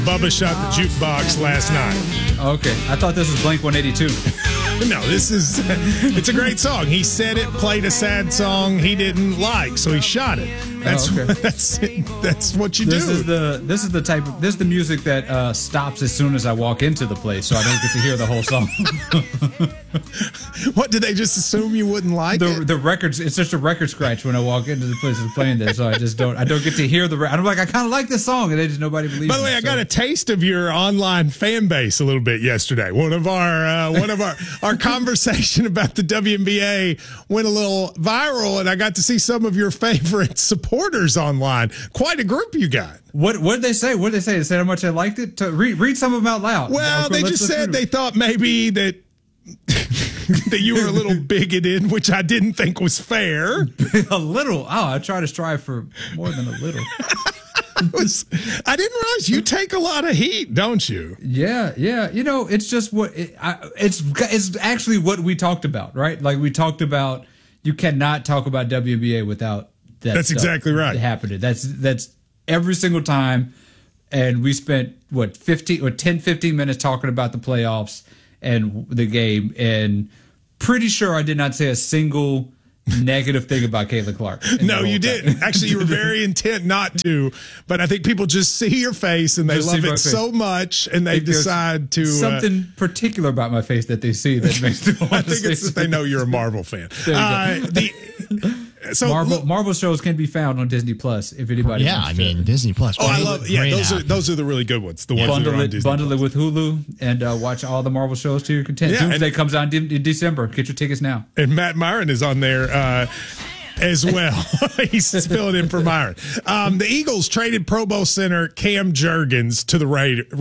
Bubba shot the jukebox last night. Okay, I thought this was Blink 182. No, it's a great song. He said it, played a sad song he didn't like, so he shot it. That's that's what you do. This is the music that stops as soon as I walk into the place, so I don't get to hear the whole song. What, did they just assume you wouldn't like it? The records, it's just a record scratch when I walk into the place that's playing this, so I don't get to hear the I'm like, I kind of like this song, and nobody believes me. By the way, I got a taste of your online fan base a little bit yesterday. One of our conversation about the WNBA went a little viral, and I got to see some of your favorite supporters online. Quite a group you got. What did they say? What did they say? They said how much they liked it? Read some of them out loud. Well, they just said they thought maybe that that you were a little bigoted, which I didn't think was fair. A little? Oh, I try to strive for more than a little. I didn't realize you take a lot of heat, don't you? Yeah. You know, it's just it's actually what we talked about, right? Like, we talked about you cannot talk about WNBA without that. That's exactly right. Happening. That's every single time. And we spent 10-15 minutes talking about the playoffs and the game, and pretty sure I did not say a single negative thing about Caitlin Clark. No, you didn't. Actually, you were very intent not to, but I think people just see your face and they love it so much, and they decide to something particular about my face that they see that makes them want I think it's that they know you're a Marvel fan. Marvel shows can be found on Disney Plus if anybody. Yeah, I mean Disney Plus. Oh, I love. Yeah, those are the really good ones. The ones bundle that are on Disney it with Hulu and watch all the Marvel shows to your content. Yeah, Doomsday comes out in December. Get your tickets now. And Matt Myron is on there as well. He's filling in for Myron. The Eagles traded Pro Bowl center Cam Jurgens to the Raiders.